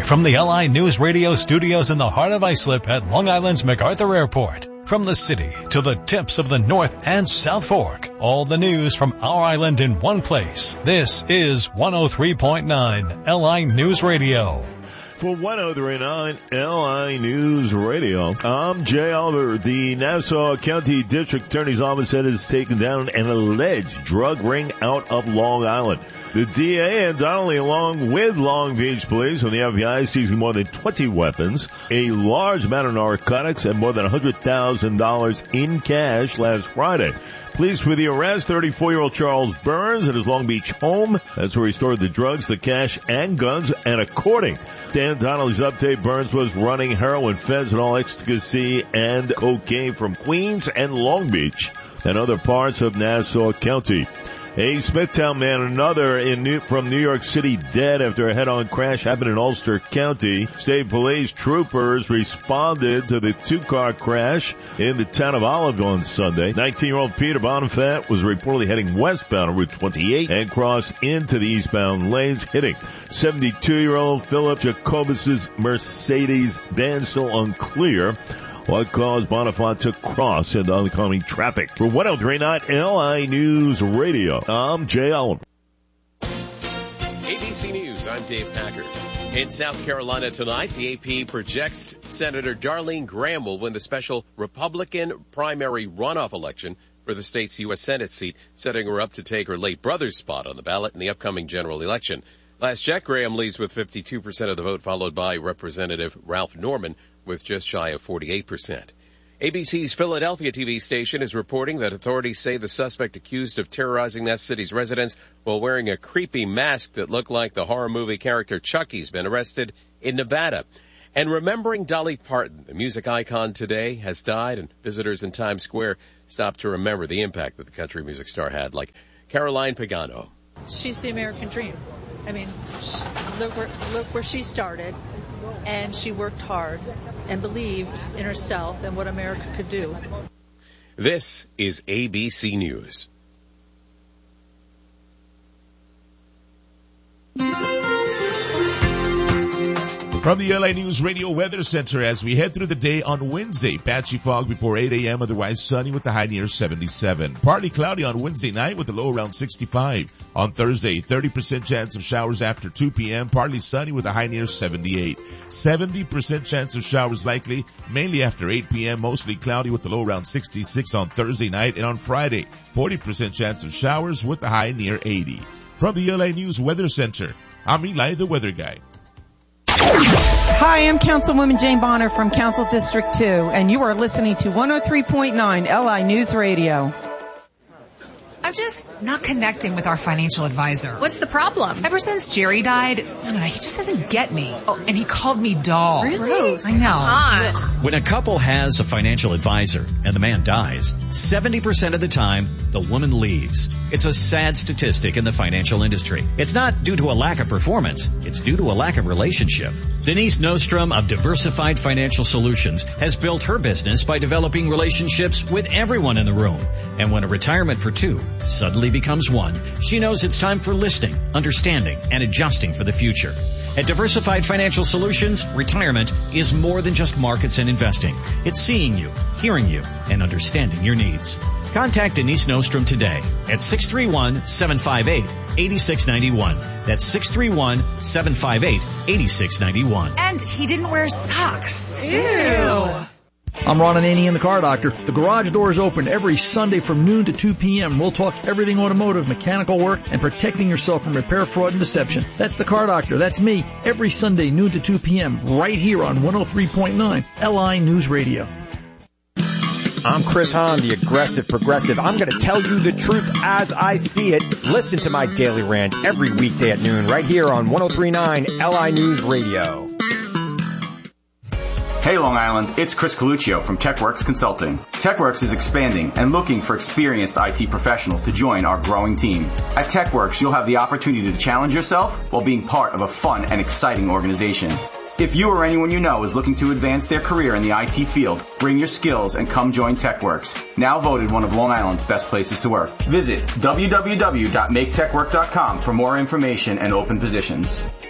Live from the LI News Radio studios in the heart of Islip at Long Island's MacArthur Airport. From the city to the tips of the North and South Fork, all the news from our island in one place. This is 103.9 LI News Radio. For 103.9 LI News Radio, I'm Jay Oliver. The Nassau County District Attorney's Office has taken down an alleged drug ring out of Long Island. The DA and Donnelly, along with Long Beach Police and the FBI, seizing more than 20 weapons, a large amount of narcotics, and more than $100,000 in cash last Friday. Police with the arrest, 34-year-old Charles Burns at his Long Beach home. That's where he stored the drugs, the cash, and guns. And according to Dan Donnelly's update, Burns was running heroin, fentanyl, ecstasy, and cocaine from Queens and Long Beach and other parts of Nassau County. A Smithtown man, another from New York City, dead after a head-on crash happened in Ulster County. State police troopers responded to the two-car crash in the town of Olive on Sunday. 19-year-old Peter Bonifat was reportedly heading westbound on Route 28 and crossed into the eastbound lanes, hitting 72-year-old Philip Jacobus's Mercedes-Benz, still unclear what caused Bonifat to cross into oncoming traffic. For 103.9 LI News Radio, I'm Jay Oliver. ABC News, I'm Dave Packard. In South Carolina tonight, the AP projects Senator Darlene Graham will win the special Republican primary runoff election for the state's U.S. Senate seat, setting her up to take her late brother's spot on the ballot in the upcoming general election. Last check, Graham leads with 52% of the vote, followed by Representative Ralph Norman with just shy of 48%. ABC's Philadelphia TV station is reporting that authorities say the suspect accused of terrorizing that city's residents while wearing a creepy mask that looked like the horror movie character Chucky's been arrested in Nevada. And remembering Dolly Parton, the music icon today, has died, and visitors in Times Square stopped to remember the impact that the country music star had, like Caroline Pagano. She's the American dream. I mean, look where she started, and she worked hard and believed in herself and what America could do. This is ABC News. From the LA News Radio Weather Center, as we head through the day on Wednesday, patchy fog before 8 a.m., otherwise sunny with the high near 77. Partly cloudy on Wednesday night with the low around 65. On Thursday, 30% chance of showers after 2 p.m., partly sunny with a high near 78. 70% chance of showers likely, mainly after 8 p.m., mostly cloudy with the low around 66 on Thursday night. And on Friday, 40% chance of showers with the high near 80. From the LA News Weather Center, I'm Eli, the weather guy. Hi, I'm Councilwoman Jane Bonner from Council District 2, and you are listening to 103.9 LI News Radio. I'm just not connecting with our financial advisor. What's the problem? Ever since Jerry died, I don't know, he just doesn't get me. Oh, and he called me doll. Really? Gross. I know. When a couple has a financial advisor and the man dies, 70% of the time, the woman leaves. It's a sad statistic in the financial industry. It's not due to a lack of performance. It's due to a lack of relationship. Denise Nostrom of Diversified Financial Solutions has built her business by developing relationships with everyone in the room. And when a retirement for two suddenly becomes one, she knows it's time for listening, understanding, and adjusting for the future. At Diversified Financial Solutions, retirement is more than just markets and investing. It's seeing you, hearing you, and understanding your needs. Contact Denise Nostrom today at 631-758-8691. That's 631-758-8691. And he didn't wear socks. Ew. I'm Ron Ananian, the Car Doctor. The garage door is open every Sunday from noon to 2 p.m. We'll talk everything automotive, mechanical work, and protecting yourself from repair, fraud, and deception. That's the Car Doctor. That's me. Every Sunday, noon to 2 p.m. right here on 103.9 LI News Radio. I'm Chris Hahn, the Aggressive Progressive. I'm going to tell you the truth as I see it. Listen to my daily rant every weekday at noon right here on 103.9 LI News Radio. Hey Long Island, it's Chris Coluccio from TechWorks Consulting. TechWorks is expanding and looking for experienced IT professionals to join our growing team. At TechWorks, you'll have the opportunity to challenge yourself while being part of a fun and exciting organization. If you or anyone you know is looking to advance their career in the IT field, bring your skills and come join TechWorks, now voted one of Long Island's best places to work. Visit www.maketechwork.com for more information and open positions.